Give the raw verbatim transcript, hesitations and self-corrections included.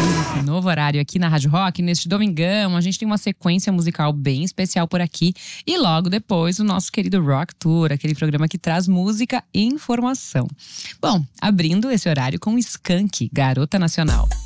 começando esse novo horário aqui na Rádio Rock. Neste domingão, a gente tem uma sequência musical bem especial por aqui. E logo depois, o nosso querido Rock Tour, aquele programa que traz música e informação. Bom, abrindo esse horário com Skank, Garota Nacional.